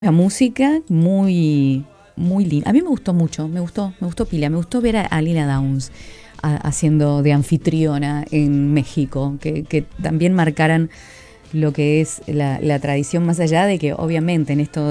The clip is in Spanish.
La música muy linda. A mí me gustó mucho, me gustó pila, me gustó ver a Lila Downs haciendo de anfitriona en México, que también marcaran lo que es la tradición, más allá de que obviamente en esto